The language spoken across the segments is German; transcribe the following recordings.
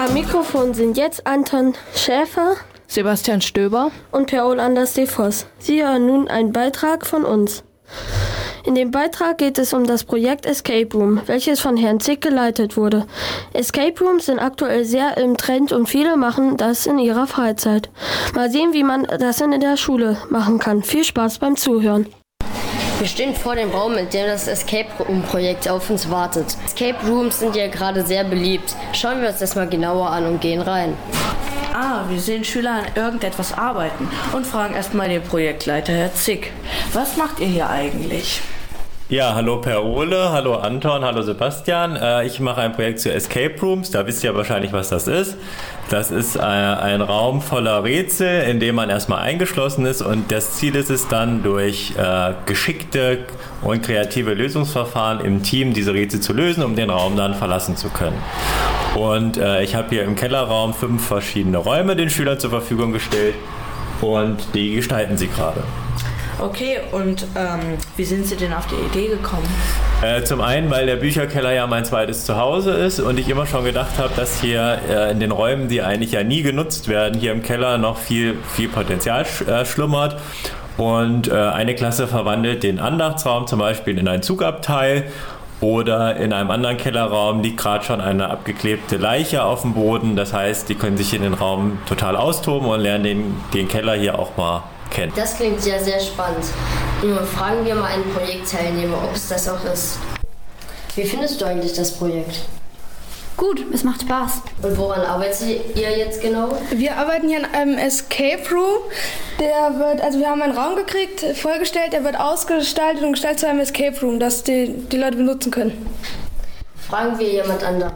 Am Mikrofon sind jetzt Anton Schäfer, Sebastian Stöber und Per Anders de Vos. Sie hören nun einen Beitrag von uns. In dem Beitrag geht es um das Projekt Escape Room, welches von Herrn Zick geleitet wurde. Escape Rooms sind aktuell sehr im Trend und viele machen das in ihrer Freizeit. Mal sehen, wie man das in der Schule machen kann. Viel Spaß beim Zuhören. Wir stehen vor dem Raum, in dem das Escape Room-Projekt auf uns wartet. Escape Rooms sind ja gerade sehr beliebt. Schauen wir uns das mal genauer an und gehen rein. Wir sehen Schüler an irgendetwas arbeiten und fragen erstmal den Projektleiter, Herr Zick. Was macht ihr hier eigentlich? Ja, hallo Per Ole, hallo Anton, hallo Sebastian. Ich mache ein Projekt zu Escape Rooms, da wisst ihr wahrscheinlich, was das ist. Das ist ein Raum voller Rätsel, in dem man erstmal eingeschlossen ist und das Ziel ist es dann, durch geschickte und kreative Lösungsverfahren im Team diese Rätsel zu lösen, um den Raum dann verlassen zu können. Und ich habe hier im Kellerraum 5 verschiedene Räume den Schülern zur Verfügung gestellt und die gestalten sie gerade. Okay, und wie sind Sie denn auf die Idee gekommen? Zum einen, weil der Bücherkeller ja mein zweites Zuhause ist und ich immer schon gedacht habe, dass hier in den Räumen, die eigentlich ja nie genutzt werden, hier im Keller noch viel Potenzial schlummert. Und eine Klasse verwandelt den Andachtsraum zum Beispiel in ein Zugabteil oder in einem anderen Kellerraum liegt gerade schon eine abgeklebte Leiche auf dem Boden. Das heißt, die können sich in den Raum total austoben und lernen den Keller hier auch mal kennen. Das klingt sehr, sehr spannend. Nun fragen wir mal einen Projektteilnehmer, ob es das auch ist. Wie findest du eigentlich das Projekt? Gut, es macht Spaß. Und woran arbeitet ihr jetzt genau? Wir arbeiten hier in einem Escape Room. Wir haben einen Raum gekriegt, vollgestellt, der wird ausgestaltet und gestaltet zu einem Escape Room, das die Leute benutzen können. Fragen wir jemand anderen.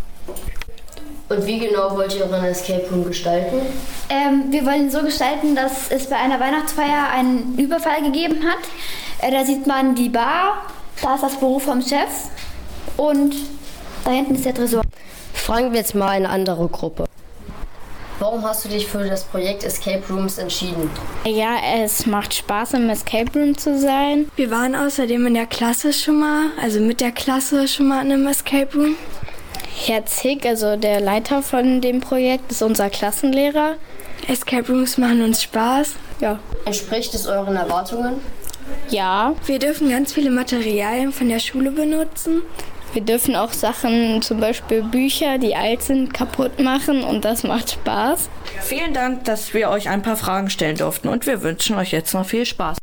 Und wie genau wollt ihr euren Escape Room gestalten? Wir wollen ihn so gestalten, dass es bei einer Weihnachtsfeier einen Überfall gegeben hat. Da sieht man die Bar, da ist das Büro vom Chef und da hinten ist der Tresor. Fragen wir jetzt mal eine andere Gruppe. Warum hast du dich für das Projekt Escape Rooms entschieden? Ja, es macht Spaß, im Escape Room zu sein. Wir waren außerdem in der Klasse schon mal, also mit der Klasse schon mal in einem Escape Room. Herr Zick, also der Leiter von dem Projekt, ist unser Klassenlehrer. Escape Rooms machen uns Spaß. Ja. Entspricht es euren Erwartungen? Ja. Wir dürfen ganz viele Materialien von der Schule benutzen. Wir dürfen auch Sachen, zum Beispiel Bücher, die alt sind, kaputt machen und das macht Spaß. Vielen Dank, dass wir euch ein paar Fragen stellen durften und wir wünschen euch jetzt noch viel Spaß.